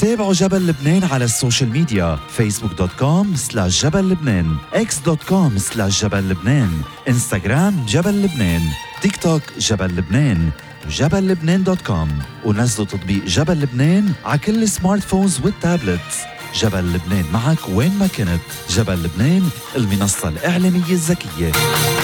تابعوا جبل لبنان على السوشيال ميديا facebook.com/جبل لبنان x.com/جبل لبنان انستغرام جبل لبنان تيك توك جبل لبنان وجبل لبنان.com ونزلوا تطبيق جبل لبنان على كل السمارت فونز والتابلتس. جبل لبنان معك وين ما كنت. جبل لبنان، المنصة الإعلامية الذكية.